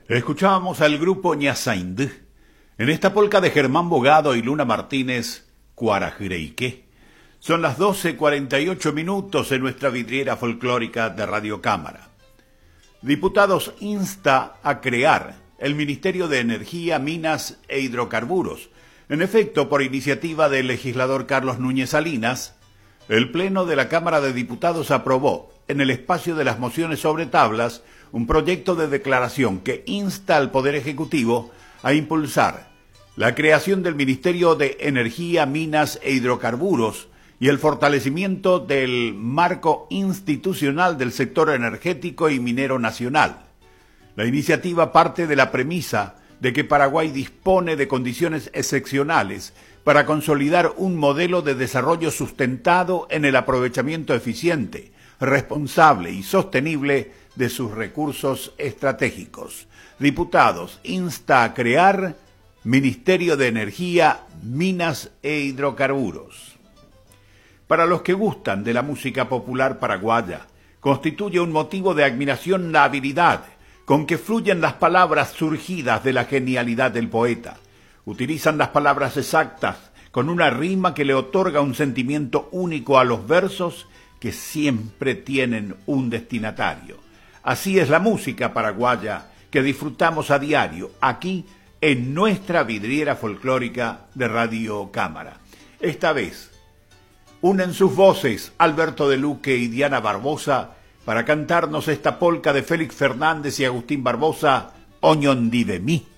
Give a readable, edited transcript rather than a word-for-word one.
Escuchábamos al grupo Ñasaindú en esta polca de Germán Bogado y Luna Martínez, Cuarajreique. Son las 12:48 en nuestra vidriera folclórica de Radio Cámara. Diputados insta a crear el Ministerio de Energía, Minas e Hidrocarburos. En efecto, por iniciativa del legislador Carlos Núñez Salinas, el Pleno de la Cámara de Diputados aprobó, en el espacio de las mociones sobre tablas, un proyecto de declaración que insta al Poder Ejecutivo a impulsar la creación del Ministerio de Energía, Minas e Hidrocarburos y el fortalecimiento del marco institucional del sector energético y minero nacional. La iniciativa parte de la premisa de que Paraguay dispone de condiciones excepcionales para consolidar un modelo de desarrollo sustentado en el aprovechamiento eficiente, responsable y sostenible de sus recursos estratégicos. Diputados insta a crear Ministerio de Energía, Minas e Hidrocarburos. Para los que gustan de la música popular paraguaya, constituye un motivo de admiración la habilidad con que fluyen las palabras surgidas de la genialidad del poeta. Utilizan las palabras exactas con una rima que le otorga un sentimiento único a los versos que siempre tienen un destinatario. Así es la música paraguaya que disfrutamos a diario aquí en nuestra vidriera folclórica de Radio Cámara. Esta vez unen sus voces Alberto de Luque y Diana Barbosa para cantarnos esta polca de Félix Fernández y Agustín Barbosa, Oñondi de mí.